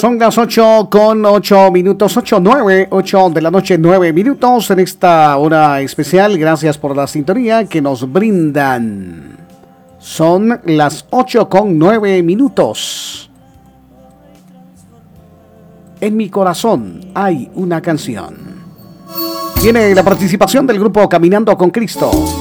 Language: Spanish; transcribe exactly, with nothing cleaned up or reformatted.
Son las ocho con ocho minutos, ocho, nueve, ocho de la noche, nueve minutos en esta hora especial. Gracias por la sintonía que nos brindan. Son las ocho con nueve minutos. En mi corazón hay una canción. Tiene la participación del grupo Caminando con Cristo.